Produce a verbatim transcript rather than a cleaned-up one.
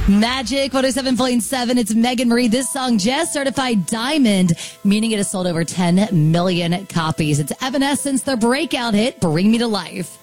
Magic one oh seven point seven. It's Megan Marie. This song just certified diamond, meaning it has sold over ten million copies. It's Evanescence, their breakout hit, Bring Me to Life.